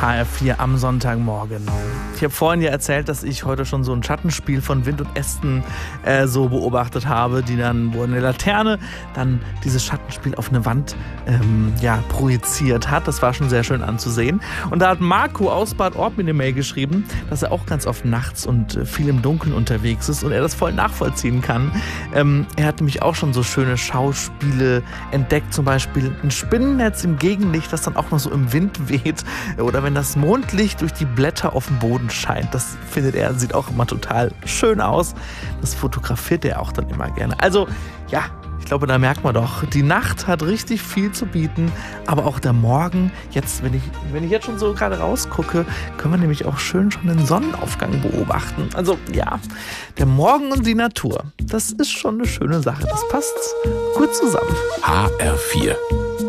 HR4 am Sonntagmorgen. Ich habe vorhin ja erzählt, dass ich heute schon so ein Schattenspiel von Wind und Ästen so beobachtet habe, die dann, wo eine Laterne dann dieses Schattenspiel auf eine Wand projiziert hat. Das war schon sehr schön anzusehen. Und da hat Marco aus Bad Orb mir eine Mail geschrieben, dass er auch ganz oft nachts und viel im Dunkeln unterwegs ist und er das voll nachvollziehen kann. Er hat nämlich auch schon so schöne Schauspiele entdeckt, zum Beispiel ein Spinnennetz im Gegenlicht, das dann auch noch so im Wind weht, oder wenn das Mondlicht durch die Blätter auf den Boden scheint. Das findet er, sieht auch immer total schön aus. Das fotografiert er auch dann immer gerne. Also ja, ich glaube, da merkt man doch, die Nacht hat richtig viel zu bieten, aber auch der Morgen, jetzt, wenn ich jetzt schon so gerade rausgucke, können wir nämlich auch schön schon den Sonnenaufgang beobachten. Also ja, der Morgen und die Natur, das ist schon eine schöne Sache. Das passt gut zusammen. HR4